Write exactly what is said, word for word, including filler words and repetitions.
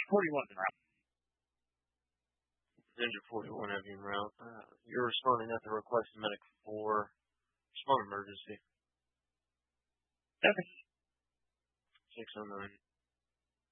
forty-one en route. Ninja forty-one have you en route. Uh, you're responding at the request of medic four. Respond emergency. Okay. six oh nine.